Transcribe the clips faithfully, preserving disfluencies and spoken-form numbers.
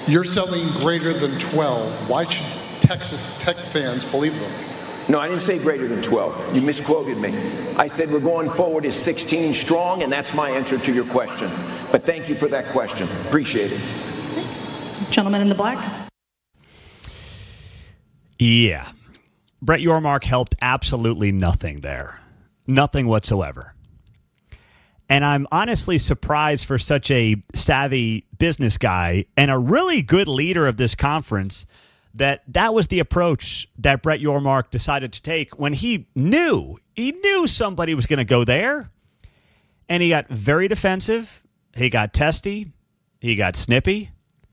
You're selling greater than twelve. Why should Texas Tech fans believe them? No, I didn't say greater than twelve. You misquoted me. I said we're going forward as sixteen strong, and that's my answer to your question. But thank you for that question. Appreciate it. Gentleman in the black. Yeah. Brett Yormark helped absolutely nothing there. Nothing whatsoever. And I'm honestly surprised for such a savvy business guy and a really good leader of this conference that that was the approach that Brett Yormark decided to take when he knew, he knew somebody was going to go there. And he got very defensive. He got testy. He got snippy.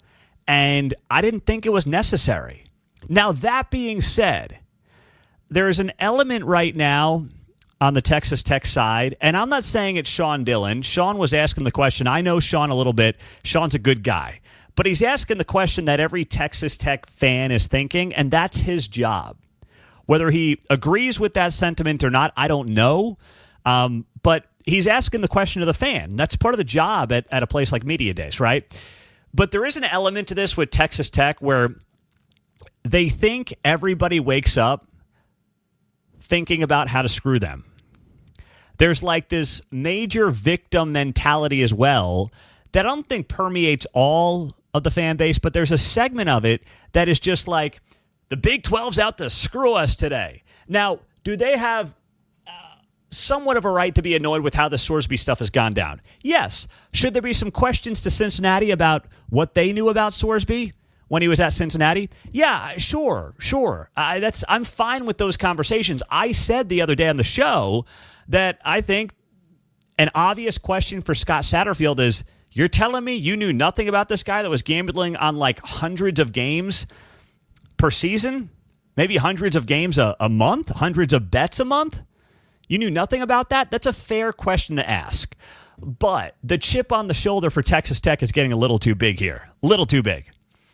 And I didn't think it was necessary. Now, that being said, there is an element right now on the Texas Tech side, and I'm not saying it's Sean Dillon. Sean was asking the question. I know Sean a little bit. Sean's a good guy. But he's asking the question that every Texas Tech fan is thinking, and that's his job. Whether he agrees with that sentiment or not, I don't know. Um, but he's asking the question of the fan. That's part of the job at, at a place like Media Days, right? But there is an element to this with Texas Tech where they think everybody wakes up thinking about how to screw them. There's like this major victim mentality as well that I don't think permeates all of the fan base, but there's a segment of it that is just like, the Big twelve's out to screw us today. Now, do they have uh, somewhat of a right to be annoyed with how the Sorsby stuff has gone down? Yes. Should there be some questions to Cincinnati about what they knew about Sorsby when he was at Cincinnati? Yeah, sure, sure. I, that's I'm fine with those conversations. I said the other day on the show that I think an obvious question for Scott Satterfield is, you're telling me you knew nothing about this guy that was gambling on like hundreds of games per season? Maybe hundreds of games a, a month? Hundreds of bets a month? You knew nothing about that? That's a fair question to ask. But the chip on the shoulder for Texas Tech is getting a little too big here. A little too big.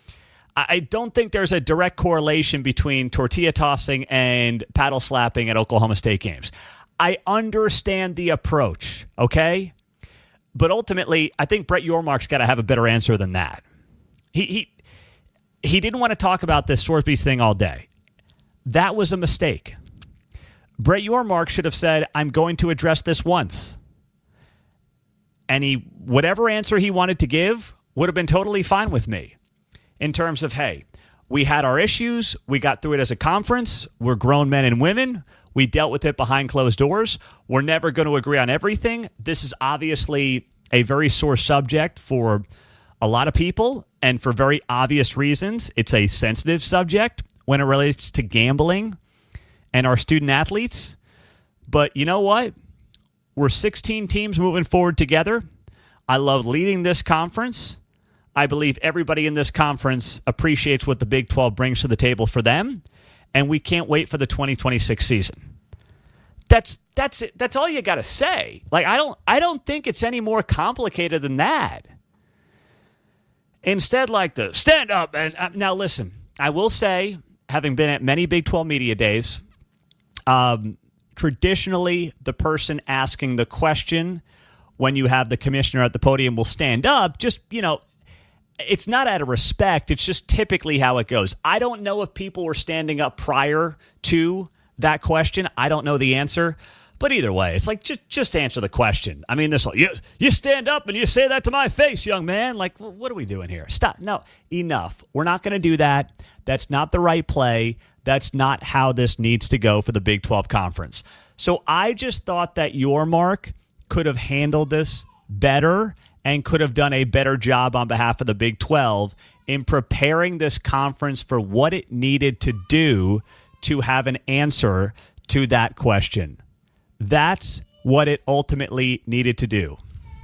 I don't think there's a direct correlation between tortilla tossing and paddle slapping at Oklahoma State games. I understand the approach, okay? But ultimately, I think Brett Yormark's got to have a better answer than that. He he he didn't want to talk about this Sorsby's thing all day. That was a mistake. Brett Yormark should have said, I'm going to address this once. And he, whatever answer he wanted to give would have been totally fine with me. In terms of, hey, we had our issues. We got through it as a conference. We're grown men and women. We dealt with it behind closed doors. We're never going to agree on everything. This is obviously a very sore subject for a lot of people, and for very obvious reasons. It's a sensitive subject when it relates to gambling and our student athletes. But you know what? We're sixteen teams moving forward together. I love leading this conference. I believe everybody in this conference appreciates what the Big twelve brings to the table for them, and we can't wait for the twenty twenty-six season. That's that's it. That's all you got to say. Like I don't I don't think it's any more complicated than that. Instead, like the stand up and uh, now listen. I will say, having been at many Big twelve media days, um, traditionally the person asking the question when you have the commissioner at the podium will stand up. Just you know. It's not out of respect. It's just typically how it goes. I don't know if people were standing up prior to that question. I don't know the answer. But either way, it's like, just just answer the question. I mean, this whole, you, you stand up and you say that to my face, young man. Like, what are we doing here? Stop. No, enough. We're not going to do that. That's not the right play. That's not how this needs to go for the Big twelve Conference. So I just thought that Yormark could have handled this better and could have done a better job on behalf of the Big twelve in preparing this conference for what it needed to do to have an answer to that question. That's what it ultimately needed to do.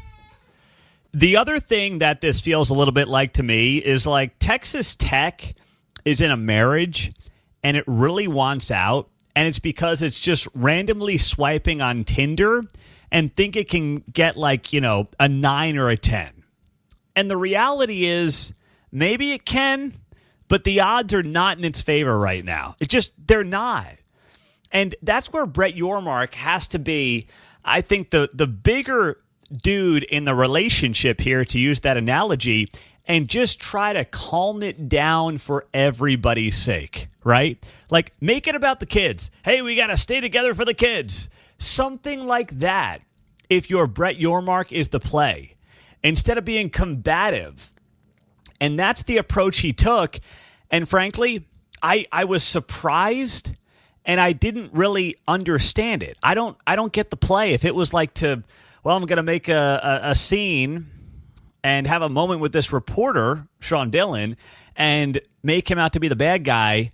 The other thing that this feels a little bit like to me is like Texas Tech is in a marriage and it really wants out, and it's because it's just randomly swiping on Tinder and think it can get like, you know, a nine or a ten. And the reality is maybe it can, but the odds are not in its favor right now. It just, they're not. And that's where Brett Yormark has to be, I think, the, the bigger dude in the relationship here, to use that analogy, and just try to calm it down for everybody's sake, right? Like, make it about the kids. Hey, we got to stay together for the kids. Something like that, if your Brett Yormark is the play, instead of being combative. And that's the approach he took. And frankly, I, I was surprised, and I didn't really understand it. I don't I don't get the play. If it was like to, well, I'm going to make a, a, a scene and have a moment with this reporter, Sean Dillon, and make him out to be the bad guy,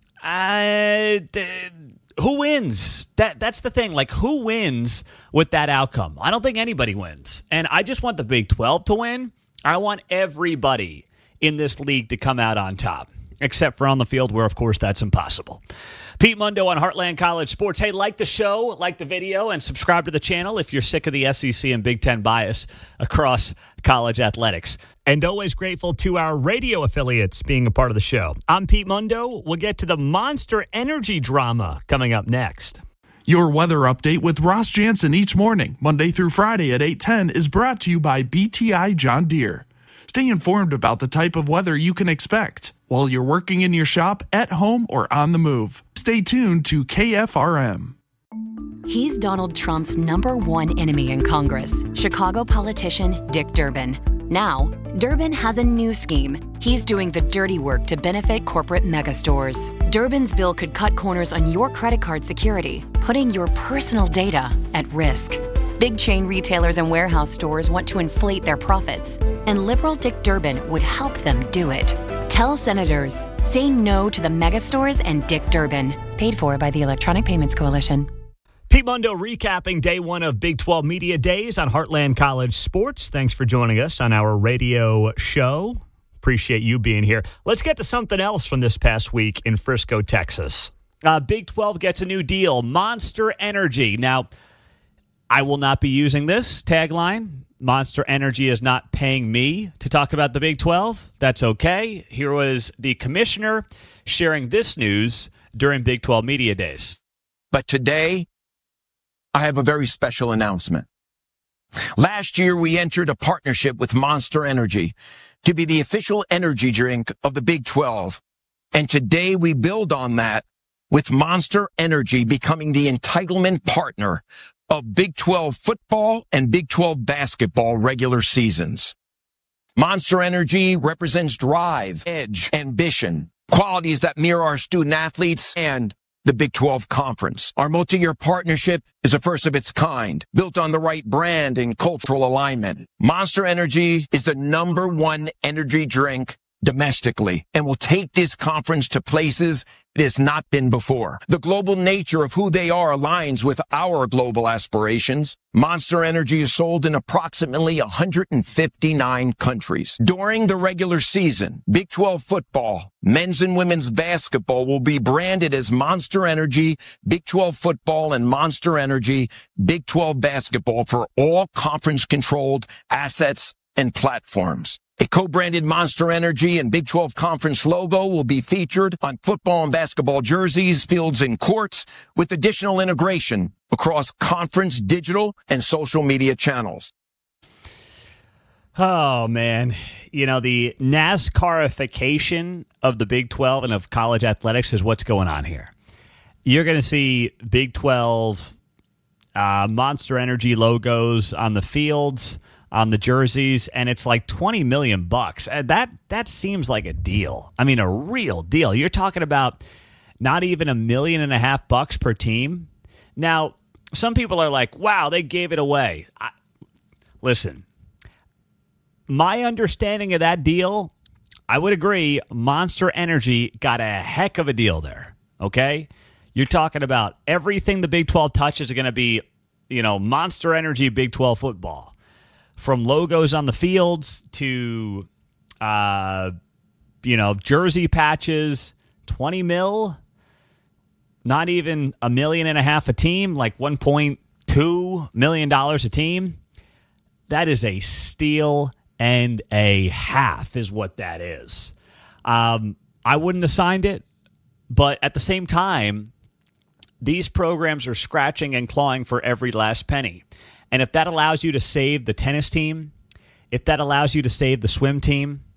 I, who wins? That That's the thing. Like, who wins with that outcome? I don't think anybody wins. And I just want the Big twelve to win. I want everybody in this league to come out on top, except for on the field where, of course, that's impossible. Pete Mundo on Heartland College Sports. Hey, like the show, like the video, and subscribe to the channel if you're sick of the S E C and Big Ten bias across college athletics. And always grateful to our radio affiliates being a part of the show. I'm Pete Mundo. We'll get to the Monster Energy drama coming up next. Your weather update with Ross Jansen each morning, Monday through Friday at eight ten, is brought to you by B T I John Deere. Stay informed about the type of weather you can expect while you're working in your shop, at home, or on the move. Stay tuned to K F R M. He's Donald Trump's number one enemy in Congress, Chicago politician Dick Durbin. Now, Durbin has a new scheme. He's doing the dirty work to benefit corporate megastores. Durbin's bill could cut corners on your credit card security, putting your personal data at risk. Big chain retailers and warehouse stores want to inflate their profits, and liberal Dick Durbin would help them do it. Tell senators, say no to the megastores and Dick Durbin. Paid for by the Electronic Payments Coalition. Pete Mundo recapping day one of Big twelve Media Days on Heartland College Sports. Thanks for joining us on our radio show. Appreciate you being here. Let's get to something else from this past week in Frisco, Texas. Uh, Big twelve gets a new deal, Monster Energy. Now, I will not be using this tagline. Monster Energy is not paying me to talk about the Big twelve. That's okay. Here was the commissioner sharing this news during Big twelve Media Days. But today, I have a very special announcement. Last year, we entered a partnership with Monster Energy to be the official energy drink of the Big twelve. And today, we build on that with Monster Energy becoming the entitlement partner of Big twelve football and Big twelve basketball regular seasons. Monster Energy represents drive, edge, ambition, qualities that mirror our student athletes and the Big twelve Conference. Our multi-year partnership is a first of its kind, built on the right brand and cultural alignment. Monster Energy is the number one energy drink domestically and will take this conference to places it has not been before. The global nature of who they are aligns with our global aspirations. Monster Energy is sold in approximately one hundred fifty-nine countries. During the regular season, Big twelve football, men's and women's basketball will be branded as Monster Energy, Big twelve football, and Monster Energy, Big twelve basketball for all conference-controlled assets and platforms. A co-branded Monster Energy and Big twelve Conference logo will be featured on football and basketball jerseys, fields, and courts, with additional integration across conference digital and social media channels. Oh, man. You know, the NASCARification of the Big twelve and of college athletics is what's going on here. You're going to see Big twelve uh, Monster Energy logos on the fields, on the jerseys, and it's like twenty million bucks. That that seems like a deal. I mean, a real deal. You're talking about not even a million and a half bucks per team. Now, some people are like, wow, they gave it away. I, listen, my understanding of that deal, I would agree, Monster Energy got a heck of a deal there, okay? You're talking about everything the Big twelve touches is going to be, you know, Monster Energy Big twelve football. From logos on the fields to, uh, you know, jersey patches, twenty mil, not even a million and a half a team, like one point two million dollars a team. That is a steal and a half is what that is. Um, I wouldn't have signed it, but at the same time, these programs are scratching and clawing for every last penny. And if that allows you to save the tennis team, if that allows you to save the swim team,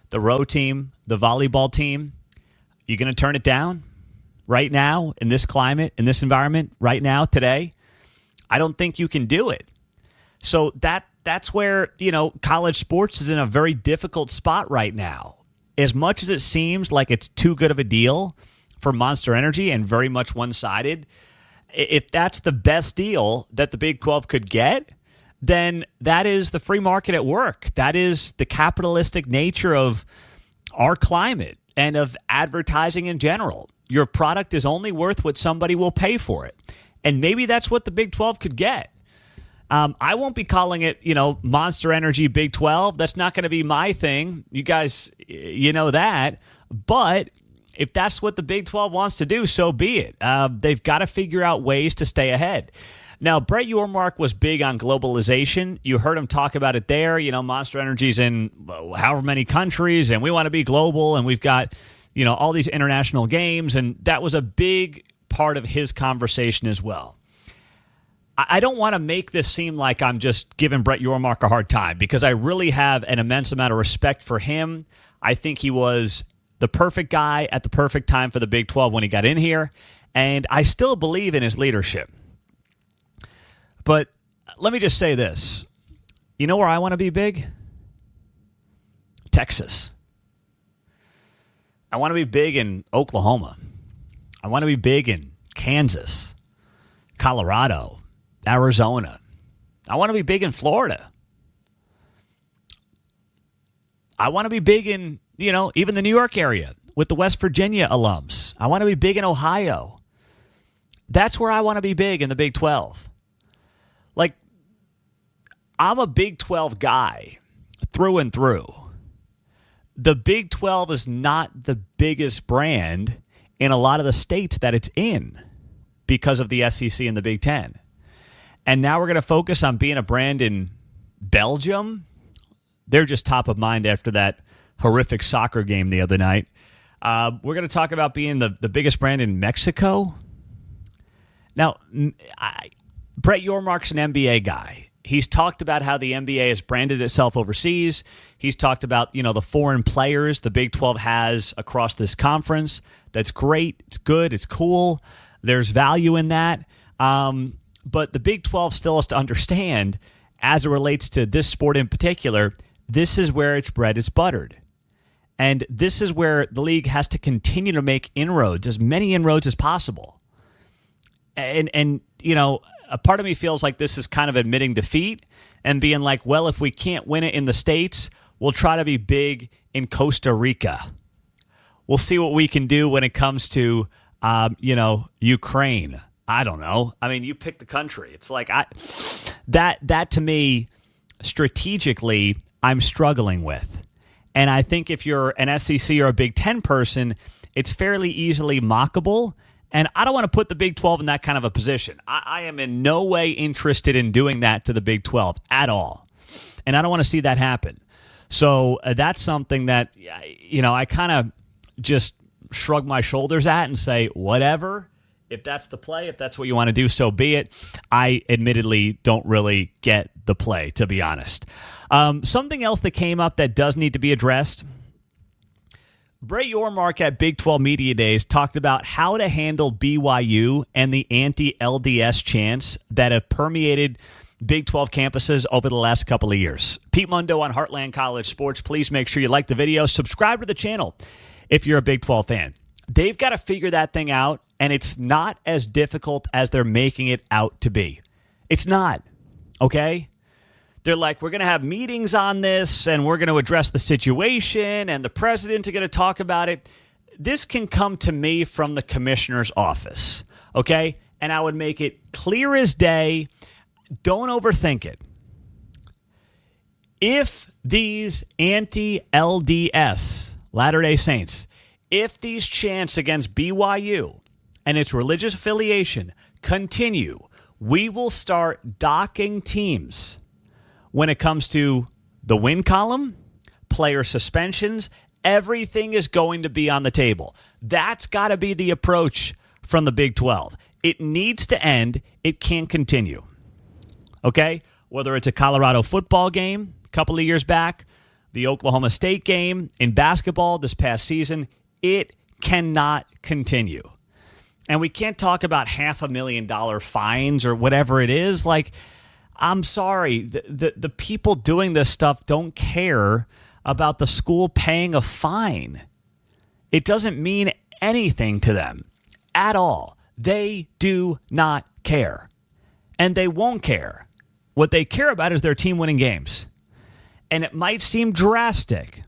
the row team, the volleyball team. You going to turn it down right now in this climate, in this environment, right now, today? I don't think you can do it. So that that's where, you know, college sports is in a very difficult spot right now. As much as it seems like it's too good of a deal for Monster Energy and very much one-sided, if that's the best deal that the Big twelve could get, then that is the free market at work. That is the capitalistic nature of our climate and of advertising in general. Your product is only worth what somebody will pay for it. And maybe that's what the Big twelve could get. Um, I won't be calling it, you know, Monster Energy Big twelve. That's not going to be my thing. You guys, you know that. But if that's what the Big twelve wants to do, so be it. Uh, they've got to figure out ways to stay ahead. Now, Brett Yormark was big on globalization. You heard him talk about it there. You know, Monster Energy's in however many countries, and we want to be global, and we've got, you know, all these international games, and that was a big part of his conversation as well. I don't want to make this seem like I'm just giving Brett Yormark a hard time, because I really have an immense amount of respect for him. I think he was the perfect guy at the perfect time for the Big twelve when he got in here, and I still believe in his leadership. But let me just say this. You know where I want to be big? Texas. I want to be big in Oklahoma. I want to be big in Kansas, Colorado, Arizona. I want to be big in Florida. I want to be big in, you know, even the New York area with the West Virginia alums. I want to be big in Ohio. That's where I want to be big in the Big twelve. Like, I'm a Big twelve guy through and through. The Big twelve is not the biggest brand in a lot of the states that it's in because of the S E C and the Big Ten. And now we're going to focus on being a brand in Belgium. They're just top of mind after that horrific soccer game the other night. Uh, we're going to talk about being the, the biggest brand in Mexico. Now, I, Brett Yormark's an N B A guy. He's talked about how the N B A has branded itself overseas. He's talked about, you know, the foreign players the Big twelve has across this conference. That's great. It's good. It's cool. There's value in that. Um, but the Big twelve still has to understand, as it relates to this sport in particular, this is where it's bread is buttered. And this is where the league has to continue to make inroads, as many inroads as possible. And, and you know, a part of me feels like this is kind of admitting defeat and being like, well, if we can't win it in the States, we'll try to be big in Costa Rica. We'll see what we can do when it comes to, um, you know, Ukraine. I don't know. I mean, you pick the country. It's like I that that to me, strategically, I'm struggling with. And I think if you're an S E C or a Big Ten person, it's fairly easily mockable. And I don't want to put the Big twelve in that kind of a position. I, I am in no way interested in doing that to the Big twelve at all. And I don't want to see that happen. So uh, that's something that, you know, I kind of just shrug my shoulders at and say, whatever. If that's the play, if that's what you want to do, so be it. I admittedly don't really get the play, to be honest. Um, something else that came up that does need to be addressed. Brett Yormark at Big twelve Media Days talked about how to handle B Y U and the anti-L D S chants that have permeated Big twelve campuses over the last couple of years. Pete Mundo on Heartland College Sports. Please make sure you like the video. Subscribe to the channel if you're a Big twelve fan. They've got to figure that thing out, and it's not as difficult as they're making it out to be. It's not, okay? They're like, we're going to have meetings on this, and we're going to address the situation, and the president's going to talk about it. This can come to me from the commissioner's office, okay? And I would make it clear as day. Don't overthink it. If these anti-L D S, Latter-day Saints, if these chants against B Y U and its religious affiliation continue, we will start docking teams when it comes to the win column, player suspensions. Everything is going to be on the table. That's got to be the approach from the Big twelve. It needs to end. It can't continue. Okay? Whether it's a Colorado football game a couple of years back, the Oklahoma State game in basketball this past season. It cannot continue. And we can't talk about half a million dollar fines or whatever it is. Like, I'm sorry, the, the, the people doing this stuff don't care about the school paying a fine. It doesn't mean anything to them at all. They do not care. And they won't care. What they care about is their team winning games. And it might seem drastic.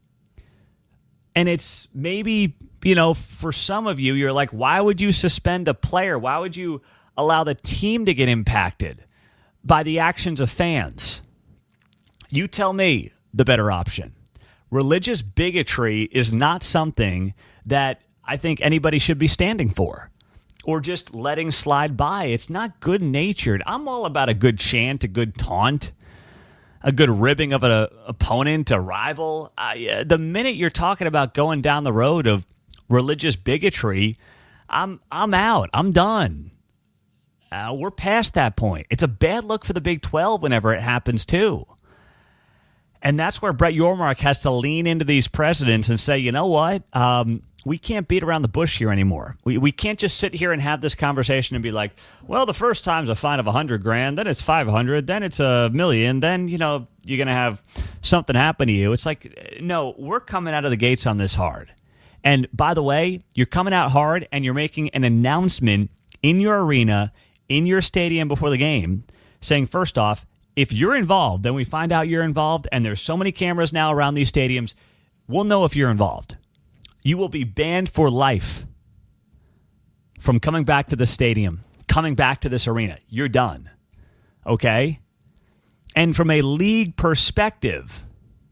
And it's maybe, you know, for some of you, you're like, why would you suspend a player? Why would you allow the team to get impacted by the actions of fans? You tell me the better option. Religious bigotry is not something that I think anybody should be standing for or just letting slide by. It's not good-natured. I'm all about a good chant, a good taunt, a good ribbing of an opponent, a rival. Uh, the minute you're talking about going down the road of religious bigotry, I'm I'm out. I'm done. Uh, we're past that point. It's a bad look for the Big twelve whenever it happens, too. And that's where Brett Yormark has to lean into these precedents and say, you know what? Um, we can't beat around the bush here anymore. We we can't just sit here and have this conversation and be like, well, the first time's a fine of a hundred grand, then it's five hundred, then it's a million, then, you know, you're going to have something happen to you. It's like, no, we're coming out of the gates on this hard. And by the way, you're coming out hard and you're making an announcement in your arena, in your stadium before the game, saying, first off, if you're involved, then we find out you're involved, and there's so many cameras now around these stadiums, we'll know if you're involved. You will be banned for life from coming back to the stadium, coming back to this arena. You're done. Okay? And from a league perspective,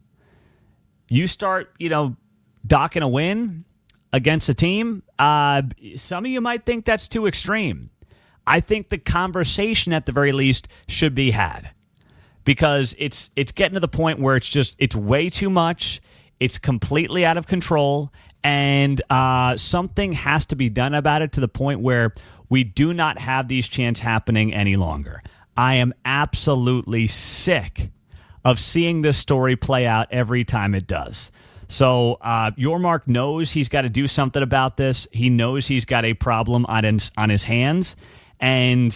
you start, you know, docking a win against a team, uh, some of you might think that's too extreme. I think the conversation, at the very least, should be had. Because it's it's getting to the point where it's just, it's way too much. It's completely out of control. And uh, something has to be done about it to the point where we do not have these chants happening any longer. I am absolutely sick of seeing this story play out every time it does. So uh, Yormark knows he's got to do something about this. He knows he's got a problem on his, on his hands. And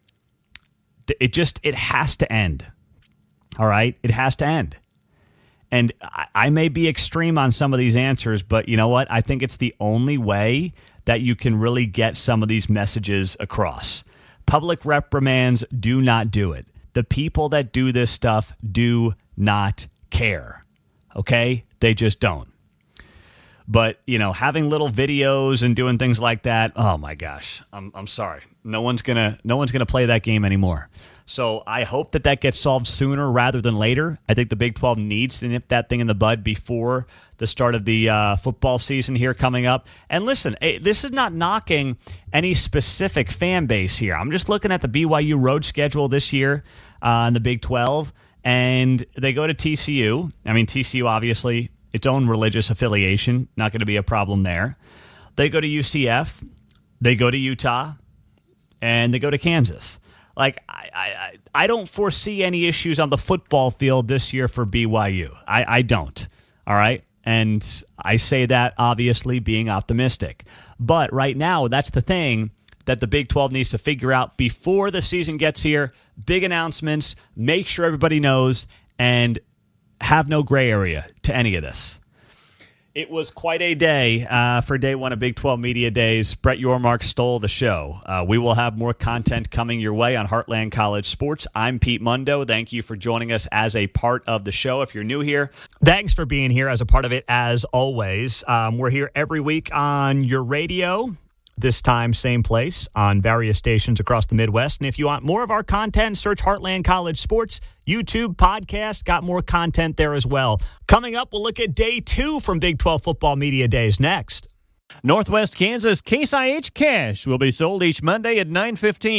it just, it has to end. All right? It has to end. And I, I may be extreme on some of these answers, but you know what? I think it's the only way that you can really get some of these messages across. Public reprimands do not do it. The people that do this stuff do not care. Okay? They just don't. But, you know, having little videos and doing things like that, oh my gosh, I'm I'm sorry. No one's gonna no one's gonna play that game anymore. So I hope that that gets solved sooner rather than later. I think the Big twelve needs to nip that thing in the bud before the start of the uh, football season here coming up. And listen, this is not knocking any specific fan base here. I'm just looking at the B Y U road schedule this year uh, in the Big twelve, and they go to T C U. I mean, T C U obviously its own religious affiliation, not going to be a problem there. They go to U C F, they go to Utah, and they go to Kansas. Like, I, I, I don't foresee any issues on the football field this year for B Y U. I, I don't, all right? And I say that, obviously, being optimistic. But right now, that's the thing that the Big twelve needs to figure out before the season gets here. Big announcements, make sure everybody knows, and have no gray area to any of this. It was quite a day uh, for day one of Big twelve Media Days. Brett Yormark stole the show. Uh, we will have more content coming your way on Heartland College Sports. I'm Pete Mundo. Thank you for joining us as a part of the show. If you're new here, thanks for being here as a part of it, as always. Um, we're here every week on your radio. This time, same place on various stations across the Midwest. And if you want more of our content, search Heartland College Sports, YouTube, podcast, got more content there as well. Coming up, we'll look at day two from Big twelve Football Media Days next. Northwest Kansas Case I H Cash will be sold each Monday at nine fifteen.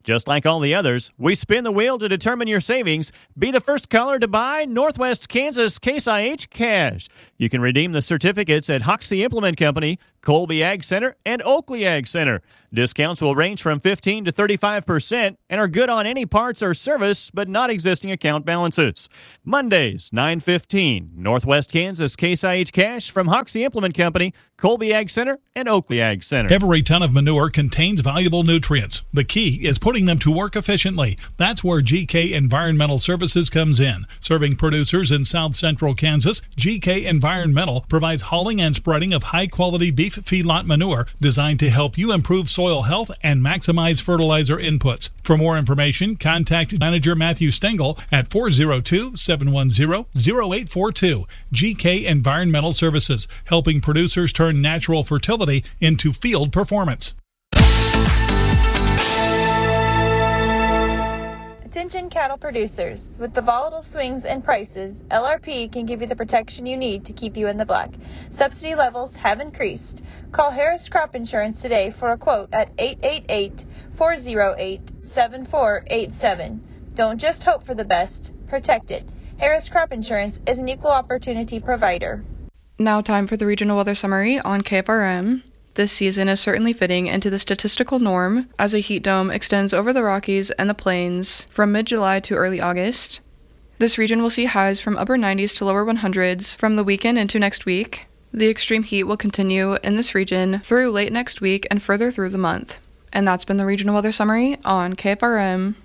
Just like all the others, we spin the wheel to determine your savings. Be the first caller to buy Northwest Kansas Case I H cash. You can redeem the certificates at Hoxie Implement Company, Colby Ag Center, and Oakley Ag Center. Discounts will range from fifteen to thirty-five percent and are good on any parts or service, but not existing account balances. Mondays, nine fifteen, Northwest Kansas Case I H cash from Hoxie Implement Company, Colby Ag Center, and Oakley Ag Center. Every ton of manure contains valuable nutrients. The key is putting them to work efficiently. That's where G K Environmental Services comes in. Serving producers in south central Kansas, G K Environmental provides hauling and spreading of high-quality beef feedlot manure designed to help you improve soil health and maximize fertilizer inputs. For more information, contact Manager Matthew Stengel at four oh two, seven one zero, zero eight four two. G K Environmental Services, helping producers turn natural fertility into field performance. Attention cattle producers. With the volatile swings in prices, L R P can give you the protection you need to keep you in the black. Subsidy levels have increased. Call Harris Crop Insurance today for a quote at eight eight eight, four oh eight, seven four eight seven. Don't just hope for the best, protect it. Harris Crop Insurance is an equal opportunity provider. Now time for the regional weather summary on K F R M. This season is certainly fitting into the statistical norm as a heat dome extends over the Rockies and the Plains from mid-July to early August. This region will see highs from upper nineties to lower hundreds from the weekend into next week. The extreme heat will continue in this region through late next week and further through the month. And that's been the regional weather summary on K F R M.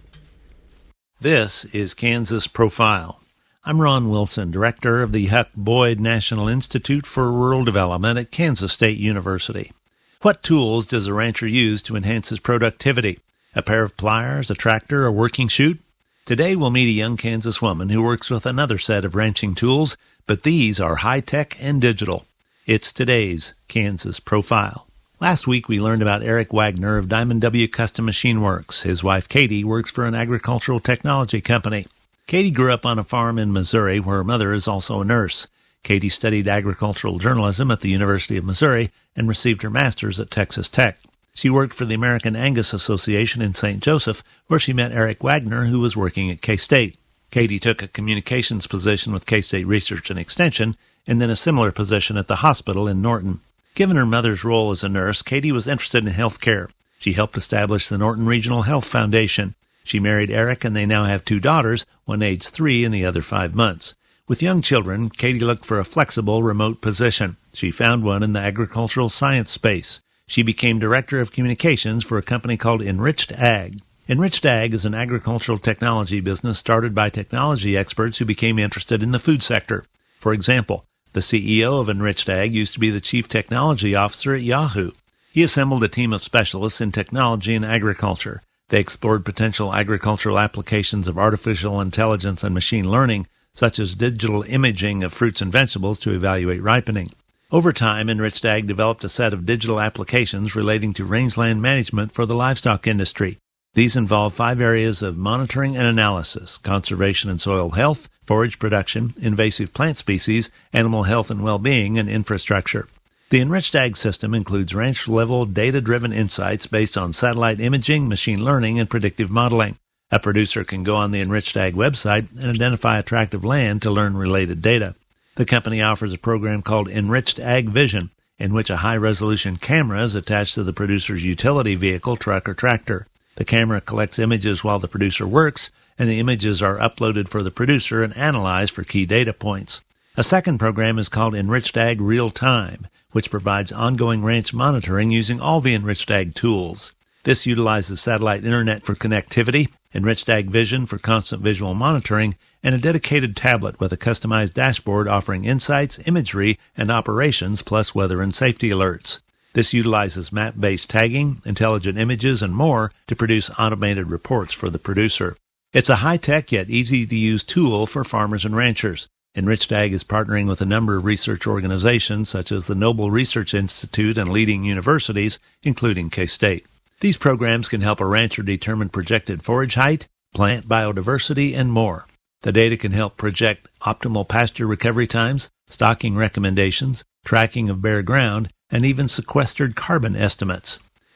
This is Kansas Profile. I'm Ron Wilson, director of the Huck Boyd National Institute for Rural Development at Kansas State University. What tools does a rancher use to enhance his productivity? A pair of pliers, a tractor, a working chute? Today we'll meet a young Kansas woman who works with another set of ranching tools, but these are high-tech and digital. It's today's Kansas Profile. Last week we learned about Eric Wagner of Diamond W Custom Machine Works. His wife Katie works for an agricultural technology company. Katie grew up on a farm in Missouri where her mother is also a nurse. Katie studied agricultural journalism at the University of Missouri and received her master's at Texas Tech. She worked for the American Angus Association in Saint Joseph, where she met Eric Wagner, who was working at K-State. Katie took a communications position with K-State Research and Extension, and then a similar position at the hospital in Norton. Given her mother's role as a nurse, Katie was interested in health care. She helped establish the Norton Regional Health Foundation. She married Eric, and they now have two daughters, one aged three and the other five months. With young children, Katie looked for a flexible remote position. She found one in the agricultural science space. She became Director of Communications for a company called Enriched Ag. Enriched Ag is an agricultural technology business started by technology experts who became interested in the food sector. For example, the C E O of Enriched Ag used to be the Chief Technology Officer at Yahoo. He assembled a team of specialists in technology and agriculture. They explored potential agricultural applications of artificial intelligence and machine learning, such as digital imaging of fruits and vegetables to evaluate ripening. Over time, Enriched Ag developed a set of digital applications relating to rangeland management for the livestock industry. These involve five areas of monitoring and analysis: conservation and soil health, forage production, invasive plant species, animal health and well-being, and infrastructure. The Enriched Ag system includes ranch-level, data-driven insights based on satellite imaging, machine learning, and predictive modeling. A producer can go on the Enriched Ag website and identify attractive land to learn related data. The company offers a program called Enriched Ag Vision, in which a high-resolution camera is attached to the producer's utility vehicle, truck, or tractor. The camera collects images while the producer works, and the images are uploaded for the producer and analyzed for key data points. A second program is called Enriched Ag Real Time, which provides ongoing ranch monitoring using all the Enriched Ag tools. This utilizes satellite internet for connectivity, Enriched Ag Vision for constant visual monitoring, and a dedicated tablet with a customized dashboard offering insights, imagery, and operations, plus weather and safety alerts. This utilizes map-based tagging, intelligent images, and more to produce automated reports for the producer. It's a high-tech yet easy-to-use tool for farmers and ranchers. Enriched Ag is partnering with a number of research organizations such as the Noble Research Institute and leading universities, including K-State. These programs can help a rancher determine projected forage height, plant biodiversity, and more. The data can help project optimal pasture recovery times, stocking recommendations, tracking of bare ground, and even sequestered carbon estimates.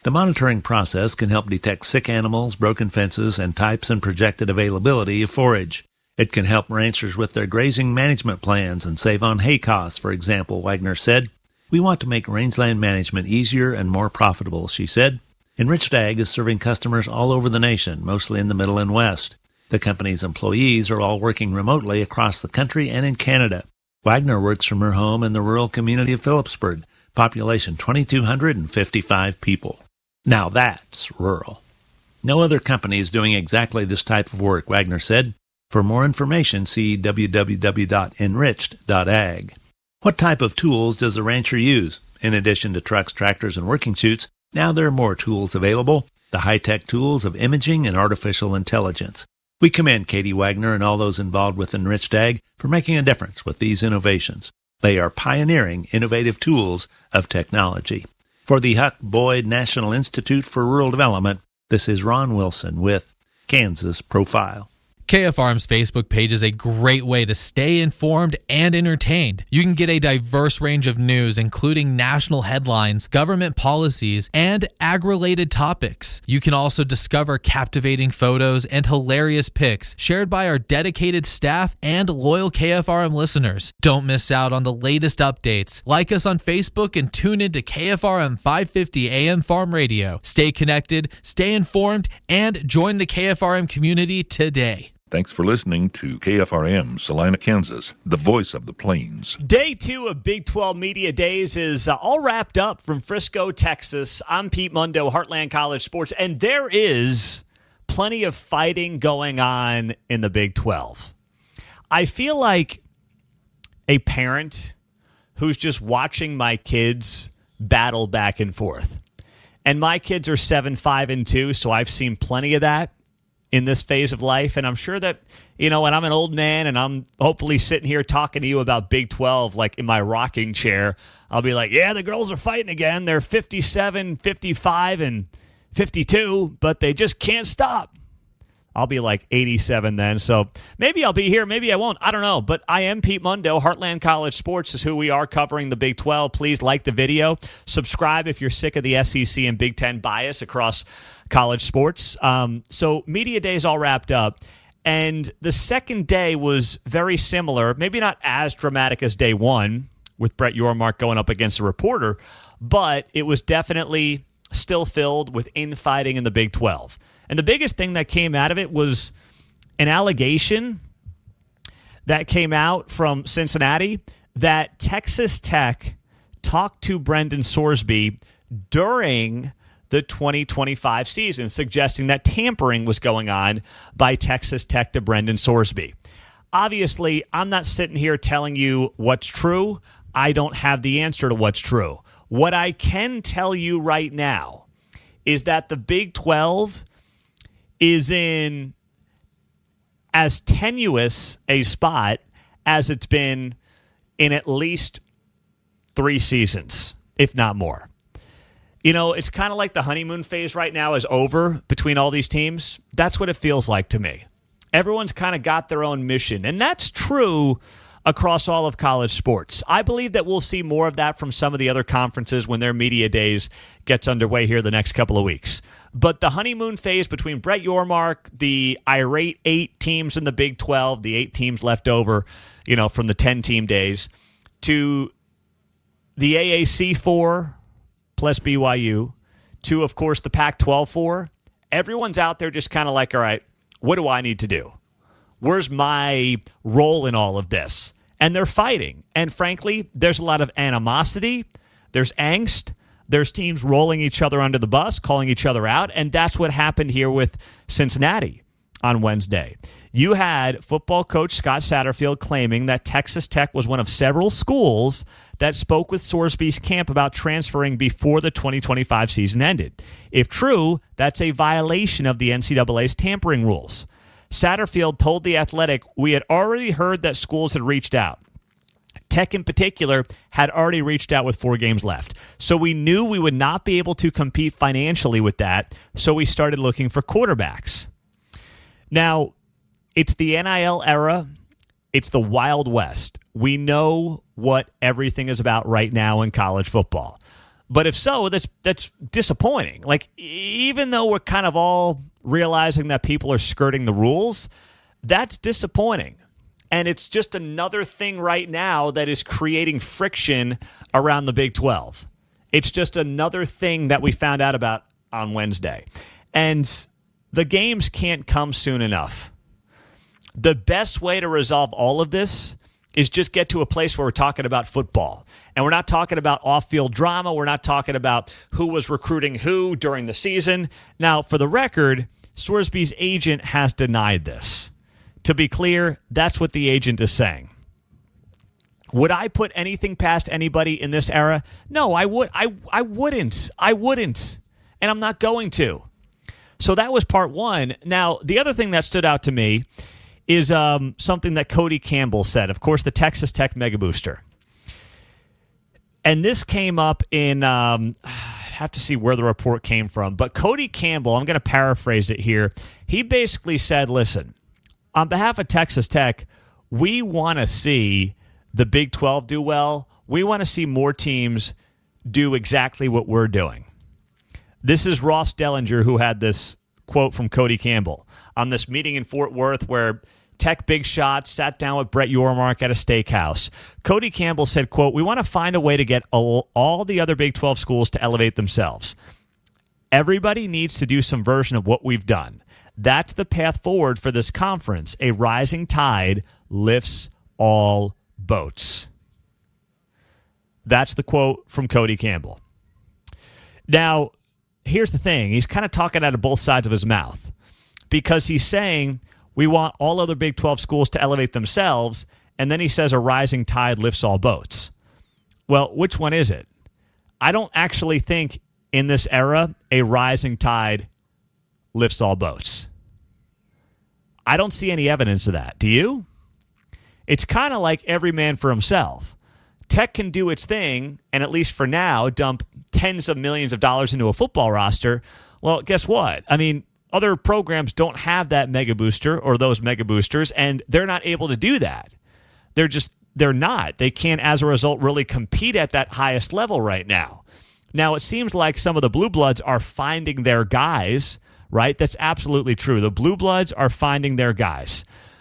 The monitoring process can help detect sick animals, broken fences, and types and projected availability of forage. It can help ranchers with their grazing management plans and save on hay costs, for example, Wagner said. We want to make rangeland management easier and more profitable, she said. Enriched Ag is serving customers all over the nation, mostly in the Middle and West. The company's employees are all working remotely across the country and in Canada. Wagner works from her home in the rural community of Phillipsburg, population two thousand two hundred fifty-five people. Now that's rural. No other company is doing exactly this type of work, Wagner said. For more information, see w w w dot enriched dot ag. What type of tools does a rancher use? In addition to trucks, tractors, and working chutes, now there are more tools available, the high-tech tools of imaging and artificial intelligence. We commend Katie Wagner and all those involved with Enriched Ag for making a difference with these innovations. They are pioneering innovative tools of technology. For the Huck Boyd National Institute for Rural Development, this is Ron Wilson with Kansas Profile. K F R M's Facebook page is a great way to stay informed and entertained. You can get a diverse range of news, including national headlines, government policies, and ag-related topics. You can also discover captivating photos and hilarious pics shared by our dedicated staff and loyal K F R M listeners. Don't miss out on the latest updates. Like us on Facebook and tune into K F R M five fifty A M Farm Radio. Stay connected, stay informed, and join the K F R M community today. Thanks for listening to K F R M, Salina, Kansas, the voice of the plains. Day two of Big twelve Media Days is uh, all wrapped up from Frisco, Texas. I'm Pete Mundo, Heartland College Sports, and there is plenty of fighting going on in the Big twelve. I feel like a parent who's just watching my kids battle back and forth. And my kids are seven, five, and two, so I've seen plenty of that in this phase of life, and I'm sure that, you know, when I'm an old man and I'm hopefully sitting here talking to you about Big twelve, like in my rocking chair, I'll be like, yeah, the girls are fighting again. They're fifty-seven, fifty-five, and fifty-two, but they just can't stop. I'll be like eighty-seven then, so maybe I'll be here, maybe I won't. I don't know, but I am Pete Mundo. Heartland College Sports is who we are, covering the Big twelve. Please like the video. Subscribe if you're sick of the S E C and Big Ten bias across college sports. Um, so media days all wrapped up, and the second day was very similar, maybe not as dramatic as day one with Brett Yormark going up against a reporter, but it was definitely still filled with infighting in the Big twelve. And the biggest thing that came out of it was an allegation that came out from Cincinnati that Texas Tech talked to Brendan Sorsby during the twenty twenty-five season, suggesting that tampering was going on by Texas Tech to Brendan Sorsby. Obviously, I'm not sitting here telling you what's true. I don't have the answer to what's true. What I can tell you right now is that the Big twelve is in as tenuous a spot as it's been in at least three seasons, if not more. You know, it's kind of like the honeymoon phase right now is over between all these teams. That's what it feels like to me. Everyone's kind of got their own mission, and that's true across all of college sports. I believe that we'll see more of that from some of the other conferences when their media days gets underway here the next couple of weeks. But the honeymoon phase between Brett Yormark, the irate eight teams in the Big twelve, the eight teams left over, you know, from the ten-team days, to the A A C four plus B Y U, to, of course, the Pac twelve four, everyone's out there just kind of like, all right, what do I need to do? Where's my role in all of this? And they're fighting. And frankly, there's a lot of animosity. There's angst. There's teams rolling each other under the bus, calling each other out. And that's what happened here with Cincinnati on Wednesday. You had football coach Scott Satterfield claiming that Texas Tech was one of several schools that spoke with Sorsby's camp about transferring before the twenty twenty-five season ended. If true, that's a violation of the N C double A's tampering rules. Satterfield told The Athletic, we had already heard that schools had reached out. Tech in particular had already reached out with four games left. So we knew we would not be able to compete financially with that, so we started looking for quarterbacks. Now, it's the N I L era. It's the Wild West. We know what everything is about right now in college football. But if so, that's that's disappointing. Like, even though we're kind of all realizing that people are skirting the rules, that's disappointing. And it's just another thing right now that is creating friction around the Big twelve. It's just another thing that we found out about on Wednesday. And the games can't come soon enough. The best way to resolve all of this is just get to a place where we're talking about football. And we're not talking about off-field drama. We're not talking about who was recruiting who during the season. Now, for the record, Swearsby's agent has denied this. To be clear, that's what the agent is saying. Would I put anything past anybody in this era? No, I would. I I wouldn't. I wouldn't. And I'm not going to. So that was part one. Now, the other thing that stood out to me is um, something that Cody Campbell said. Of course, the Texas Tech Mega Booster. And this came up in, um, I'd have to see where the report came from, but Cody Campbell, I'm going to paraphrase it here. He basically said, listen, on behalf of Texas Tech, we want to see the Big twelve do well. We want to see more teams do exactly what we're doing. This is Ross Dellinger who had this quote from Cody Campbell on this meeting in Fort Worth where Tech big shots sat down with Brett Yormark at a steakhouse. Cody Campbell said, quote, we want to find a way to get all, all the other Big twelve schools to elevate themselves. Everybody needs to do some version of what we've done. That's the path forward for this conference. A rising tide lifts all boats. That's the quote from Cody Campbell. Now, here's the thing. He's kind of talking out of both sides of his mouth because he's saying we want all other Big twelve schools to elevate themselves, and then he says a rising tide lifts all boats. Well, which one is it? I don't actually think in this era a rising tide lifts all boats. I don't see any evidence of that. Do you? It's kind of like every man for himself. Tech can do its thing, and at least for now, dump tens of millions of dollars into a football roster. Well, guess what? I mean, other programs don't have that mega booster or those mega boosters, and they're not able to do that. They're just, they're not. They can't, as a result, really compete at that highest level right now. Now, it seems like some of the Blue Bloods are finding their guys, right? That's absolutely true. The Blue Bloods are finding their guys.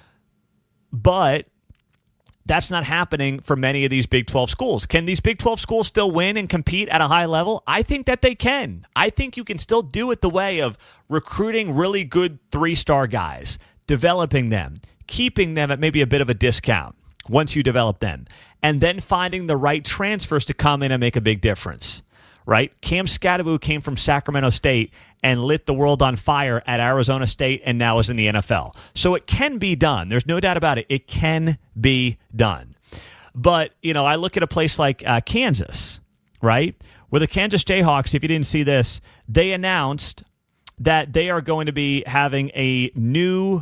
But that's not happening for many of these Big twelve schools. Can these Big twelve schools still win and compete at a high level? I think that they can. I think you can still do it the way of recruiting really good three-star guys, developing them, keeping them at maybe a bit of a discount once you develop them, and then finding the right transfers to come in and make a big difference, right? Cam Skattebo came from Sacramento State and lit the world on fire at Arizona State and now is in the N F L. So it can be done. There's no doubt about it. It can be done. But, you know, I look at a place like uh, Kansas, right? Where the Kansas Jayhawks, if you didn't see this, they announced that they are going to be having a new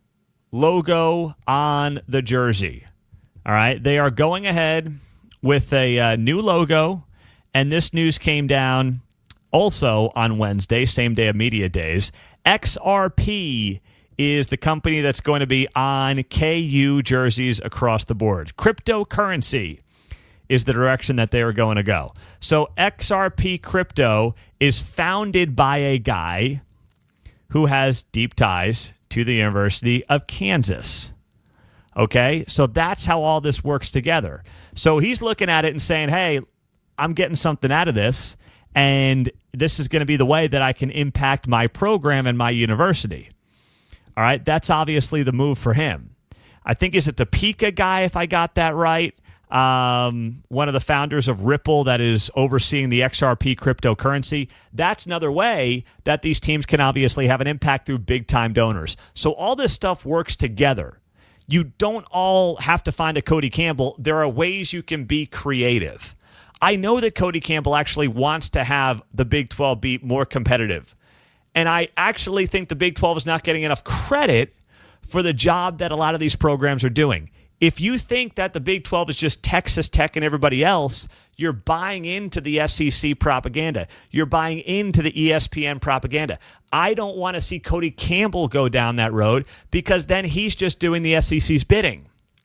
logo on the jersey. All right? They are going ahead with a uh, new logo. And this news came down also on Wednesday, same day of media days. X R P is the company that's going to be on K U jerseys across the board. Cryptocurrency is the direction that they are going to go. So X R P Crypto is founded by a guy who has deep ties to the University of Kansas. Okay? So that's how all this works together. So he's looking at it and saying, hey, I'm getting something out of this, and this is going to be the way that I can impact my program and my university. All right, that's obviously the move for him. I think is it the Topeka guy, if I got that right, um, one of the founders of Ripple that is overseeing the X R P cryptocurrency. That's another way that these teams can obviously have an impact through big-time donors. So all this stuff works together. You don't all have to find a Cody Campbell. There are ways you can be creative. I know that Cody Campbell actually wants to have the Big twelve be more competitive. And I actually think the Big twelve is not getting enough credit for the job that a lot of these programs are doing. If you think that the Big twelve is just Texas Tech and everybody else, you're buying into the S E C propaganda. You're buying into the E S P N propaganda. I don't want to see Cody Campbell go down that road because then he's just doing the S E C's bidding.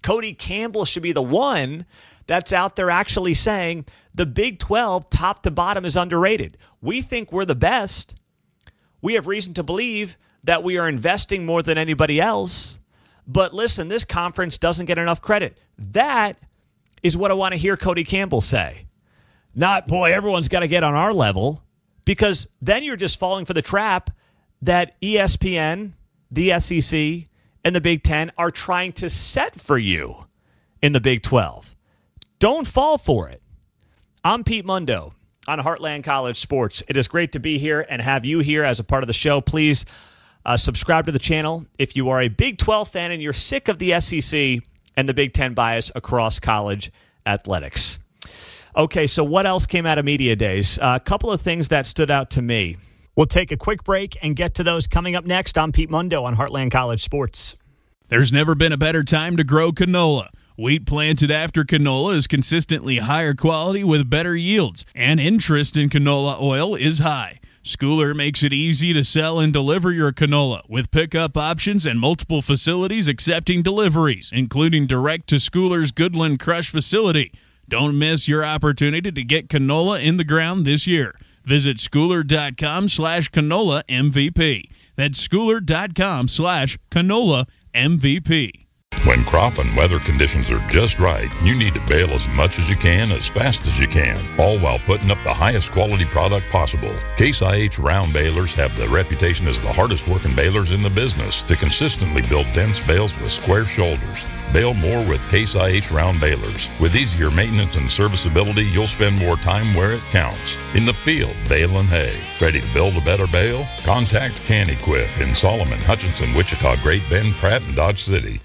Cody Campbell should be the one that's out there actually saying the Big twelve, top to bottom, is underrated. We think we're the best. We have reason to believe that we are investing more than anybody else. But listen, this conference doesn't get enough credit. That is what I want to hear Cody Campbell say. Not, boy, everyone's got to get on our level, because then you're just falling for the trap that E S P N, the S E C, and the Big Ten are trying to set for you in the Big twelve. Don't fall for it. I'm Pete Mundo on Heartland College Sports. It is great to be here and have you here as a part of the show. Please uh, subscribe to the channel if you are a Big twelve fan and you're sick of the S E C and the Big Ten bias across college athletics. Okay, so what else came out of Media Days? Uh, a couple of things that stood out to me. We'll take a quick break and get to those coming up next. I'm Pete Mundo on Heartland College Sports. There's never been a better time to grow canola. Wheat planted after canola is consistently higher quality with better yields, and interest in canola oil is high. Schooler makes it easy to sell and deliver your canola with pickup options and multiple facilities accepting deliveries, including direct to Schooler's Goodland Crush facility. Don't miss your opportunity to get canola in the ground this year. Visit schooler.com slash canola MVP. That's schooler.com slash canola MVP. When crop and weather conditions are just right, you need to bale as much as you can, as fast as you can, all while putting up the highest quality product possible. Case I H round balers have the reputation as the hardest working balers in the business to consistently build dense bales with square shoulders. Bale more with Case I H round balers. With easier maintenance and serviceability, you'll spend more time where it counts. In the field, baling hay. Ready to build a better bale? Contact Can Equip in Solomon, Hutchinson, Wichita, Great Bend, Pratt, and Dodge City.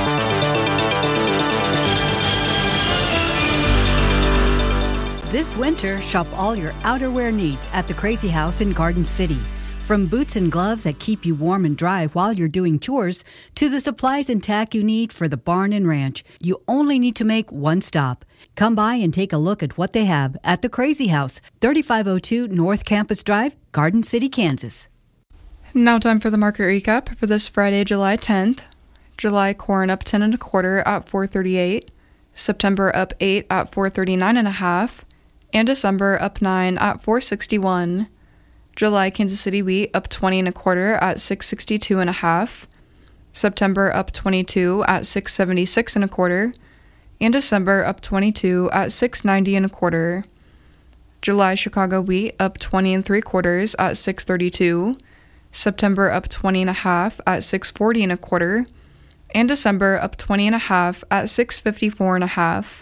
This winter, shop all your outerwear needs at the Crazy House in Garden City. From boots and gloves that keep you warm and dry while you're doing chores, to the supplies and tack you need for the barn and ranch, you only need to make one stop. Come by and take a look at what they have at the Crazy House, thirty-five oh two North Campus Drive, Garden City, Kansas. Now time for the market recap for this Friday, July tenth. July corn up ten and a quarter at four thirty-eight. September up eight at four thirty-nine and a half. And December up nine at four sixty-one. July Kansas City wheat up twenty and a quarter at six sixty-two and a half. September up twenty-two at six seventy-six and a quarter. And December up twenty-two at six ninety and a quarter. July Chicago wheat up twenty and three quarters at six thirty-two. September up twenty and a half at six forty and a quarter. And December up twenty and a half at six fifty-four and a half.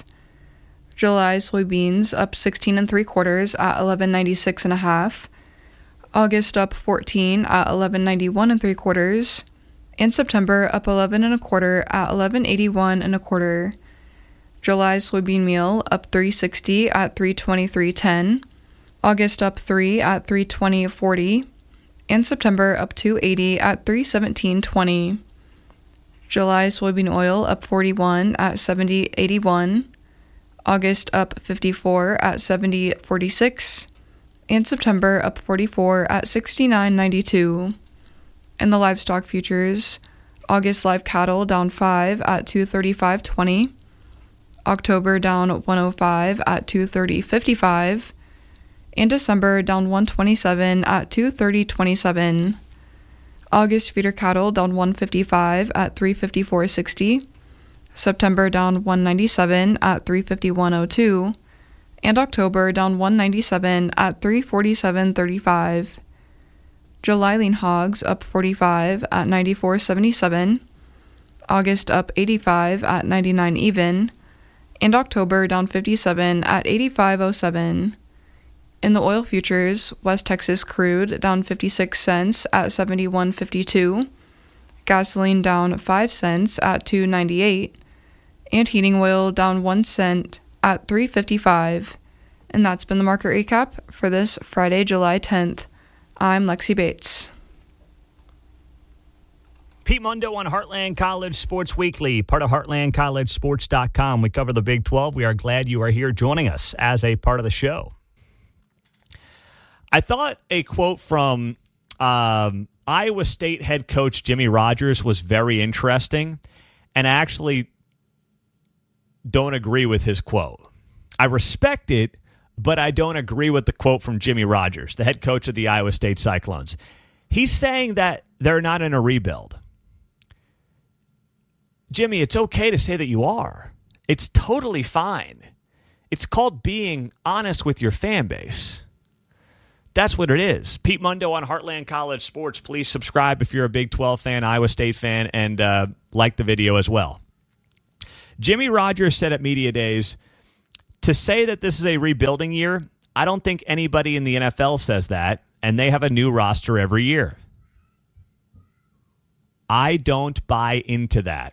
July soybeans up sixteen and three quarters at eleven ninety-six and a half. August up fourteen at eleven ninety-one and three quarters. And September up eleven and a quarter at eleven eighty-one and a quarter. July soybean meal up three sixty at three twenty-three ten. August up three at three twenty forty. And September up two eighty at three seventeen twenty. July soybean oil up forty-one at seventy eighty-one. August up fifty-four at seventy forty-six. And September up forty-four at sixty-nine ninety-two. In the livestock futures, August live cattle down five at two thirty-five twenty. October down one oh five at two thirty fifty-five. And December down one twenty-seven at two thirty twenty-seven. August feeder cattle down one fifty-five at three fifty-four sixty. September down one ninety-seven at three fifty-one oh two. And October down one ninety-seven at three forty-seven thirty-five. July lean hogs up forty-five at ninety-four seventy-seven. August up eighty-five at ninety-nine even. And October down fifty-seven at eighty-five oh seven. In the oil futures, West Texas crude down fifty-six cents at seventy-one fifty-two. Gasoline down five cents at two ninety-eight. And heating oil down one cent at three fifty-five. And that's been the market recap for this Friday, July tenth. I'm Lexi Bates. Pete Mundo on Heartland College Sports Weekly, part of heartland college sports dot com. We cover the Big twelve. We are glad you are here joining us as a part of the show. I thought a quote from um, Iowa State head coach Jimmy Rogers was very interesting, and actually don't agree with his quote. I respect it, but I don't agree with the quote from Jimmy Rogers, the head coach of the Iowa State Cyclones. He's saying that they're not in a rebuild. Jimmy, it's okay to say that you are. It's totally fine. It's called being honest with your fan base. That's what it is. Pete Mundo on Heartland College Sports. Please subscribe if you're a Big twelve fan, Iowa State fan, and uh, like the video as well. Jimmy Rogers said at Media Days, to say that this is a rebuilding year, I don't think anybody in the N F L says that, and they have a new roster every year. I don't buy into that.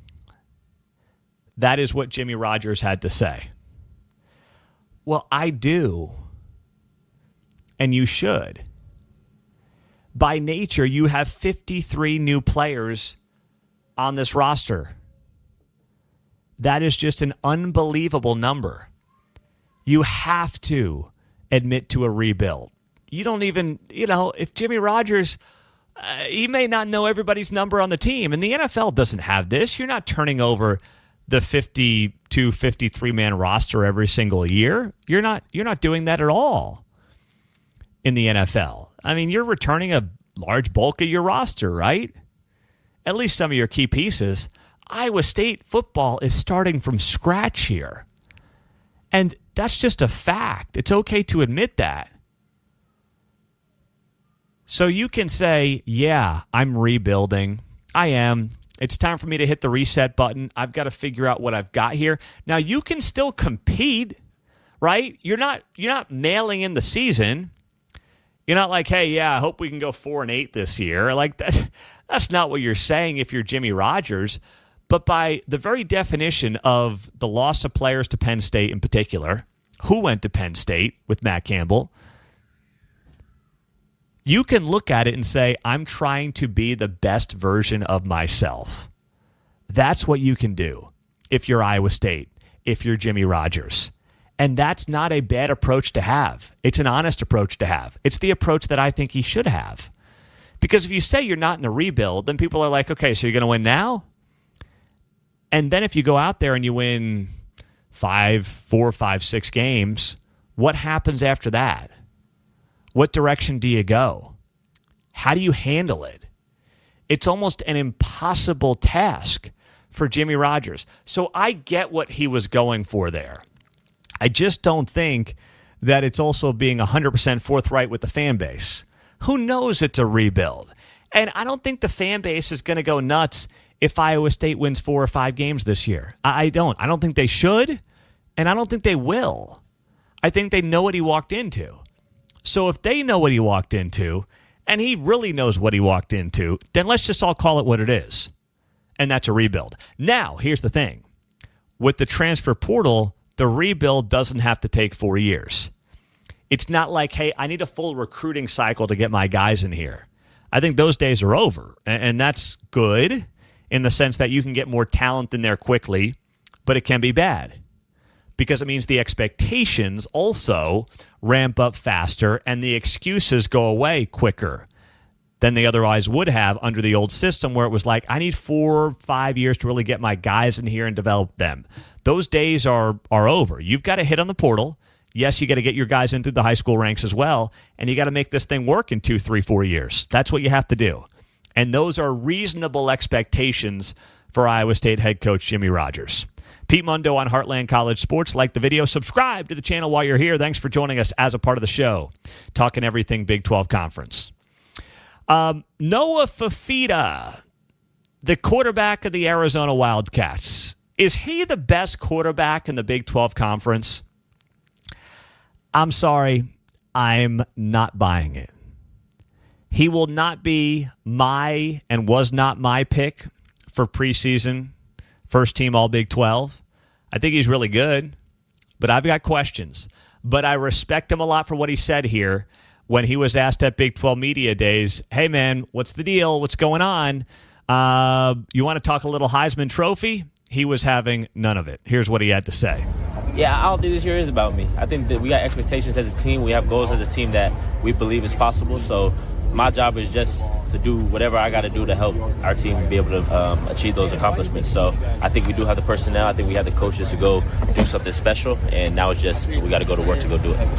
That is what Jimmy Rogers had to say. Well, I do. And you should. By nature, you have fifty-three new players on this roster. That is just an unbelievable number. You have to admit to a rebuild. You don't even, you know, if Jimmy Rogers, uh, he may not know everybody's number on the team, and the N F L doesn't have this. You're not turning over the fifty-two, fifty-three man roster every single year. You're not, you're not doing that at all in the N F L. I mean, you're returning a large bulk of your roster, right? At least some of your key pieces. Iowa State football is starting from scratch here. And that's just a fact. It's okay to admit that. So you can say, yeah, I'm rebuilding. I am. It's time for me to hit the reset button. I've got to figure out what I've got here. Now, you can still compete, right? You're not, you're not mailing in the season. You're not like, hey, yeah, I hope we can go four and eight this year. Like that, that's not what you're saying if you're Jimmy Rogers. But by the very definition of the loss of players to Penn State in particular, who went to Penn State with Matt Campbell, you can look at it and say, I'm trying to be the best version of myself. That's what you can do if you're Iowa State, if you're Jimmy Rogers. And that's not a bad approach to have. It's an honest approach to have. It's the approach that I think he should have. Because if you say you're not in a rebuild, then people are like, okay, so you're going to win now? And then if you go out there and you win five, four, five, six games, what happens after that? What direction do you go? How do you handle it? It's almost an impossible task for Jimmy Rogers. So I get what he was going for there. I just don't think that it's also being one hundred percent forthright with the fan base. Who knows it's a rebuild? And I don't think the fan base is going to go nuts if Iowa State wins four or five games this year. I don't. I don't think they should, and I don't think they will. I think they know what he walked into. So if they know what he walked into, and he really knows what he walked into, then let's just all call it what it is, and that's a rebuild. Now, here's the thing. With the transfer portal, the rebuild doesn't have to take four years. It's not like, hey, I need a full recruiting cycle to get my guys in here. I think those days are over, and that's good in the sense that you can get more talent in there quickly, but it can be bad because it means the expectations also ramp up faster and the excuses go away quicker than they otherwise would have under the old system where it was like, I need four or five years to really get my guys in here and develop them. Those days are are over. You've got to hit on the portal. Yes, you got to get your guys in through the high school ranks as well, and you got to make this thing work in two, three, four years. That's what you have to do. And those are reasonable expectations for Iowa State head coach Jimmy Rogers. Pete Mundo on Heartland College Sports. Like the video, subscribe to the channel while you're here. Thanks for joining us as a part of the show, talking everything Big twelve Conference. Um, Noah Fifita, the quarterback of the Arizona Wildcats. Is he the best quarterback in the Big twelve Conference? I'm sorry, I'm not buying it. He will not be my and was not my pick for preseason first team all Big twelve. I think he's really good, but I've got questions. But I respect him a lot for what he said here when he was asked at Big twelve Media Days, hey, man, what's the deal? What's going on? Uh, you want to talk a little Heisman Trophy? He was having none of it. Here's what he had to say. Yeah, I don't think this year is about me. I think that we got expectations as a team. We have goals as a team that we believe is possible. So my job is just to do whatever I got to do to help our team be able to um, achieve those accomplishments. So I think we do have the personnel. I think we have the coaches to go do something special, and now it's just we got to go to work to go do it.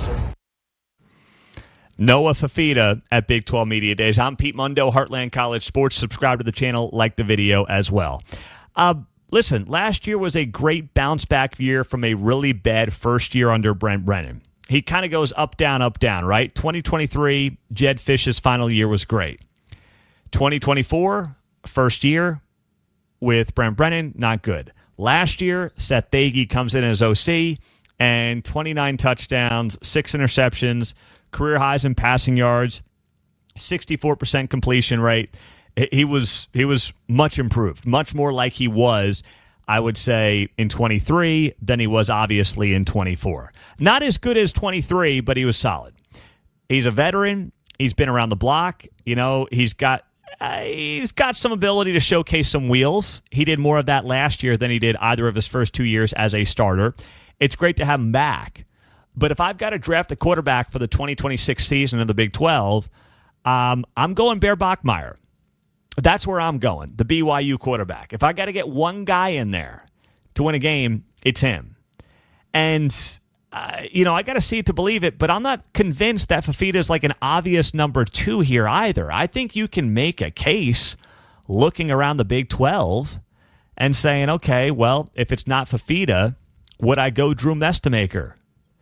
Noah Fifita at Big twelve Media Days. I'm Pete Mundo, Heartland College Sports. Subscribe to the channel, like the video as well. Uh, listen, last year was a great bounce-back year from a really bad first year under Brent Brennan. He kind of goes up, down, up, down, right? twenty twenty-three, Jed Fish's final year was great. twenty twenty-four, first year with Brent Brennan, not good. Last year, Seth Thagey comes in as O C, and twenty-nine touchdowns, six interceptions, career highs in passing yards, sixty-four percent completion rate. He was he was much improved, much more like he was, I would say, in twenty-three than he was obviously in twenty-four. Not as good as twenty-three, but he was solid. He's a veteran. He's been around the block. You know, he's got uh, he's got some ability to showcase some wheels. He did more of that last year than he did either of his first two years as a starter. It's great to have him back. But if I've got to draft a quarterback for the twenty twenty-six season of the Big twelve, um, I'm going Bear Bachmeier. That's where I'm going, the B Y U quarterback. If I got to get one guy in there to win a game, it's him. And, uh, you know, I got to see it to believe it, but I'm not convinced that Fifita is like an obvious number two here either. I think you can make a case looking around the Big twelve and saying, okay, well, if it's not Fifita, would I go Drew Mestemaker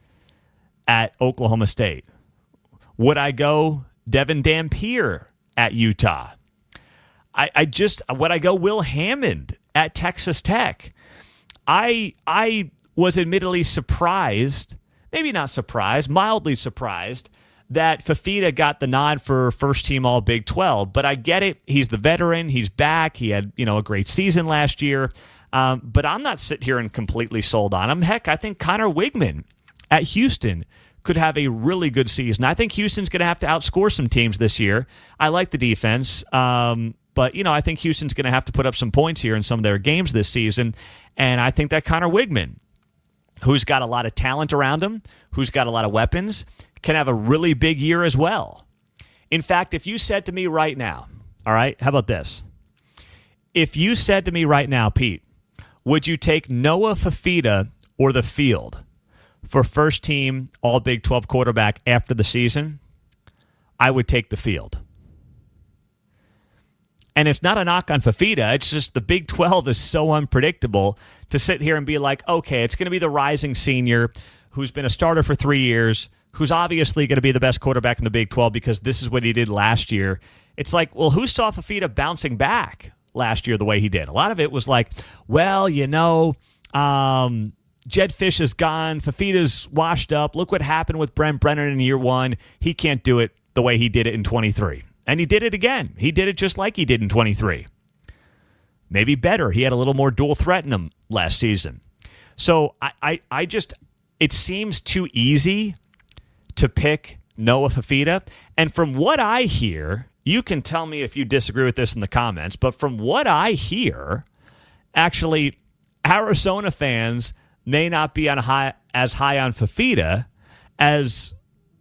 at Oklahoma State? Would I go Devin Dampier at Utah? I, I just, would I go Will Hammond at Texas Tech? I I was admittedly surprised, maybe not surprised, mildly surprised, that Fifita got the nod for first team all Big twelve. But I get it. He's the veteran. He's back. He had, you know, a great season last year. Um, but I'm not sitting here and completely sold on him. Heck, I think Connor Wigman at Houston could have a really good season. I think Houston's going to have to outscore some teams this year. I like the defense. Um, But, you know, I think Houston's going to have to put up some points here in some of their games this season. And I think that Connor Wigman, who's got a lot of talent around him, who's got a lot of weapons, can have a really big year as well. In fact, if you said to me right now, all right, how about this? If you said to me right now, Pete, would you take Noah Fifita or the field for first team all Big twelve quarterback after the season? I would take the field. And it's not a knock on Fifita. It's just the Big twelve is so unpredictable to sit here and be like, okay, it's going to be the rising senior who's been a starter for three years, who's obviously going to be the best quarterback in the Big twelve because this is what he did last year. It's like, well, who saw Fifita bouncing back last year the way he did? A lot of it was like, well, you know, um, Jed Fish is gone. Fifita's washed up. Look what happened with Brent Brennan in year one. He can't do it the way he did it in twenty-three. And he did it again. He did it just like he did in twenty-three. Maybe better. He had a little more dual threat in him last season. So I, I, I just, it seems too easy to pick Noah Fifita. And from what I hear, you can tell me if you disagree with this in the comments, but from what I hear, actually, Arizona fans may not be on high, as high on Fifita as,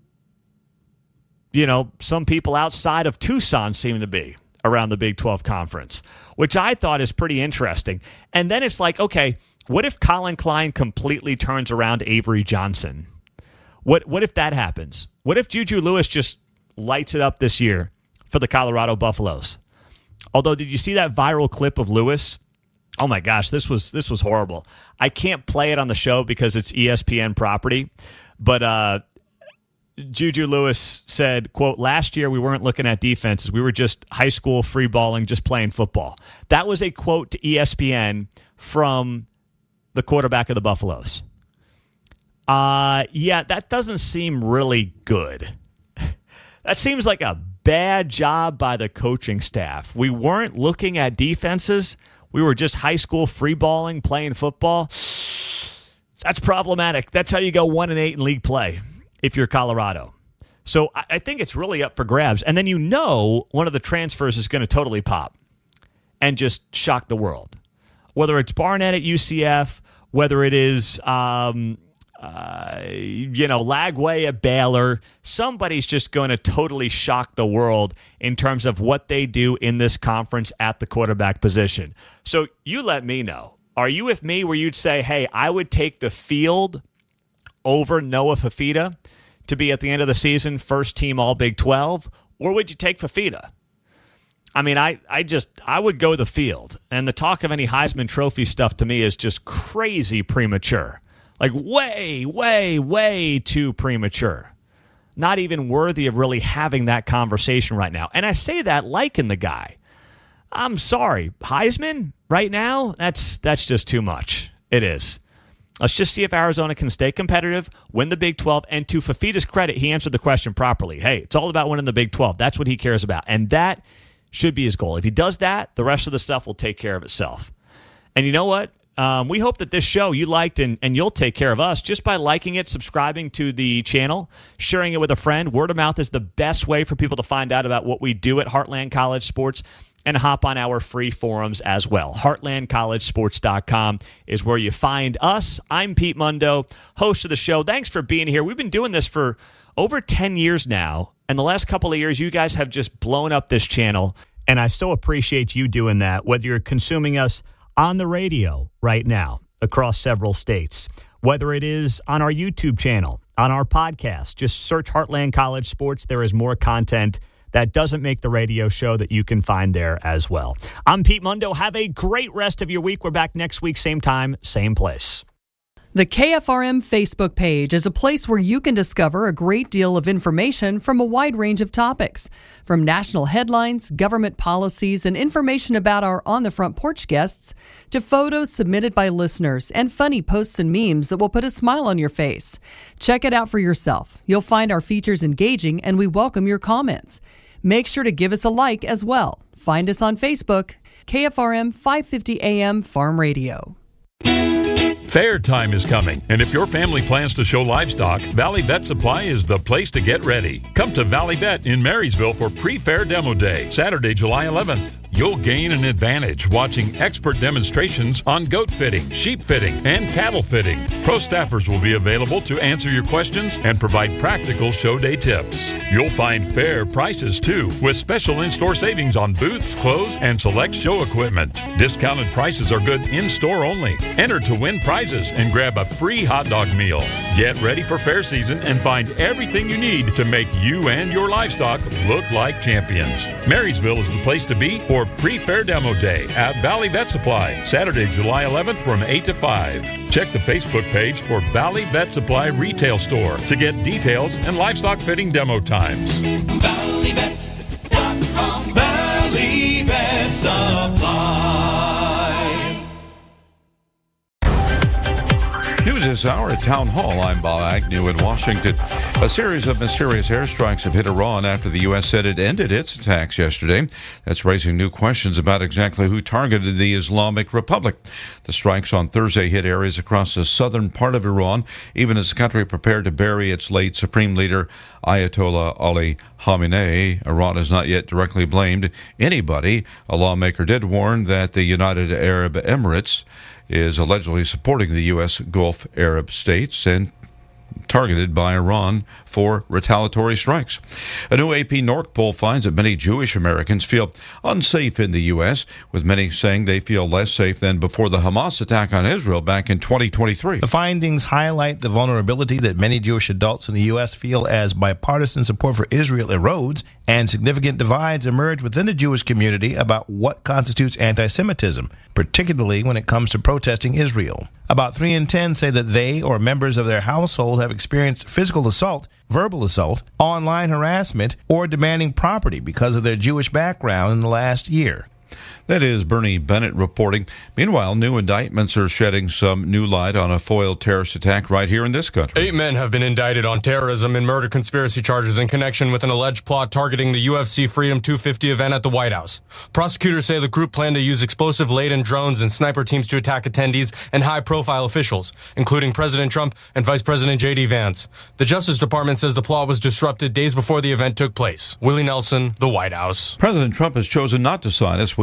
you know, some people outside of Tucson seem to be around the Big twelve conference, which I thought is pretty interesting. And then it's like, okay, what if Colin Klein completely turns around Avery Johnson? What what if that happens? What if Juju Lewis just lights it up this year for the Colorado Buffaloes? Although, did you see that viral clip of Lewis? Oh my gosh, this was this was horrible. I can't play it on the show because it's E S P N property, but uh, Juju Lewis said, quote, last year we weren't looking at defenses. We were just high school free balling, just playing football. That was a quote to E S P N from the quarterback of the Buffaloes. Uh, yeah, that doesn't seem really good. That seems like a bad job by the coaching staff. We weren't looking at defenses. We were just high school free balling, playing football. That's problematic. That's how you go one and eight in league play if you're Colorado. So I think it's really up for grabs. And then you know one of the transfers is going to totally pop and just shock the world. Whether it's Barnett at U C F, whether it is um, uh, you know, Lagway at Baylor. Somebody's just going to totally shock the world in terms of what they do in this conference at the quarterback position. So you let me know. Are you with me where you'd say, hey, I would take the field over Noah Fifita to be at the end of the season first team all Big twelve? Or would you take Fifita? I mean, I, I just, I would go the field. And the talk of any Heisman Trophy stuff to me is just crazy premature. Like way, way, way too premature. Not even worthy of really having that conversation right now. And I say that liking the guy. I'm sorry. Heisman right now, that's that's just too much. It is. Let's just see if Arizona can stay competitive, win the Big twelve, and to Fifita's credit, he answered the question properly. Hey, it's all about winning the Big twelve. That's what he cares about. And that should be his goal. If he does that, the rest of the stuff will take care of itself. And you know what? Um, we hope that this show you liked and, and you'll take care of us just by liking it, subscribing to the channel, sharing it with a friend. Word of mouth is the best way for people to find out about what we do at Heartland College Sports, and hop on our free forums as well. heartland college sports dot com is where you find us. I'm Pete Mundo, host of the show. Thanks for being here. We've been doing this for over ten years now, and the last couple of years, you guys have just blown up this channel, and I so appreciate you doing that, whether you're consuming us on the radio right now across several states, whether it is on our YouTube channel, on our podcast. Just search Heartland College Sports. There is more content that doesn't make the radio show that you can find there as well. I'm Pete Mundo. Have a great rest of your week. We're back next week, same time, same place. The K F R M Facebook page is a place where you can discover a great deal of information from a wide range of topics, from national headlines, government policies, and information about our On the Front Porch guests, to photos submitted by listeners and funny posts and memes that will put a smile on your face. Check it out for yourself. You'll find our features engaging, and we welcome your comments. Make sure to give us a like as well. Find us on Facebook, K F R M five fifty A M Farm Radio. Fair time is coming, and if your family plans to show livestock, Valley Vet Supply is the place to get ready. Come to Valley Vet in Marysville for Pre-Fair Demo Day, Saturday, July eleventh. You'll gain an advantage watching expert demonstrations on goat fitting, sheep fitting, and cattle fitting. Pro staffers will be available to answer your questions and provide practical show day tips. You'll find fair prices, too, with special in-store savings on booths, clothes, and select show equipment. Discounted prices are good in-store only. Enter to win prizes and grab a free hot dog meal. Get ready for fair season and find everything you need to make you and your livestock look like champions. Marysville is the place to be for Pre-Fair Demo Day at Valley Vet Supply, Saturday, July eleventh from eight to five. Check the Facebook page for Valley Vet Supply Retail Store to get details and livestock fitting demo times. Valley Vet dot com. Valley Vet Supply. News this hour at Town Hall. I'm Bob Agnew in Washington. A series of mysterious airstrikes have hit Iran after the U S said it ended its attacks yesterday. That's raising new questions about exactly who targeted the Islamic Republic. The strikes on Thursday hit areas across the southern part of Iran, even as the country prepared to bury its late supreme leader, Ayatollah Ali Khamenei. Iran has not yet directly blamed anybody. A lawmaker did warn that the United Arab Emirates is allegedly supporting the U S Gulf Arab states and targeted by Iran for retaliatory strikes. A new A P North poll finds that many Jewish Americans feel unsafe in the U S, with many saying they feel less safe than before the Hamas attack on Israel back in twenty twenty-three. The findings highlight the vulnerability that many Jewish adults in the U S feel as bipartisan support for Israel erodes and significant divides emerge within the Jewish community about what constitutes anti-Semitism, particularly when it comes to protesting Israel. About three in ten say that they or members of their household have experienced physical assault, verbal assault, online harassment, or demanding property because of their Jewish background in the last year. That is Bernie Bennett reporting. Meanwhile, new indictments are shedding some new light on a foiled terrorist attack right here in this country. Eight men have been indicted on terrorism and murder conspiracy charges in connection with an alleged plot targeting the U F C Freedom two fifty event at the White House. Prosecutors say the group planned to use explosive-laden drones and sniper teams to attack attendees and high-profile officials, including President Trump and Vice President J D Vance. The Justice Department says the plot was disrupted days before the event took place. Willie Nelson, the White House. President Trump has chosen not to sign a sweep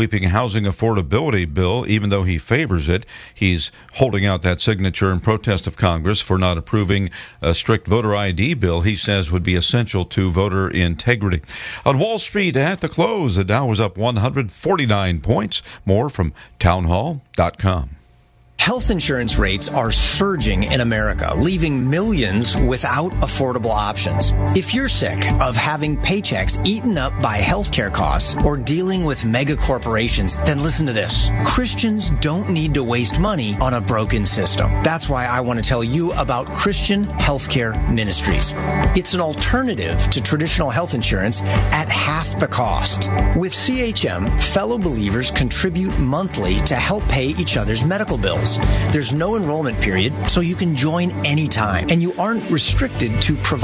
sweeping housing affordability bill. Even though he favors it, he's holding out that signature in protest of Congress for not approving a strict voter I D bill he says would be essential to voter integrity. On Wall Street at the close, the Dow was up one hundred forty-nine points. More from townhall dot com. Health insurance rates are surging in America, leaving millions without affordable options. If you're sick of having paychecks eaten up by healthcare costs or dealing with mega corporations, then listen to this. Christians don't need to waste money on a broken system. That's why I want to tell you about Christian Healthcare Ministries. It's an alternative to traditional health insurance at half the cost. With C H M, fellow believers contribute monthly to help pay each other's medical bills. There's no enrollment period, so you can join anytime, and you aren't restricted to provide